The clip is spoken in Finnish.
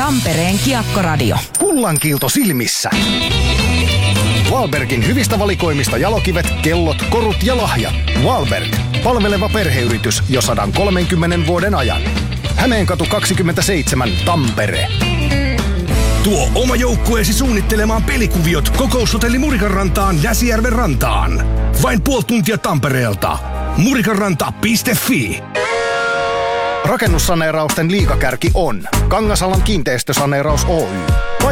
Tampereen Kiekkoradio. Kullankiilto silmissä. Wahlbergin hyvistä valikoimista jalokivet, kellot, korut ja lahjat. Wahlberg. Palveleva perheyritys jo 130 vuoden ajan. Hämeenkatu 27, Tampere. Tuo oma joukkueesi suunnittelemaan pelikuviot Kokoushotelli Murikanrantaan Näsijärven rantaan. Vain puoli tuntia Tampereelta. Murikanranta.fi. Rakennussaneerausten liigakärki on Kangasalan kiinteistösaneeraus Oy.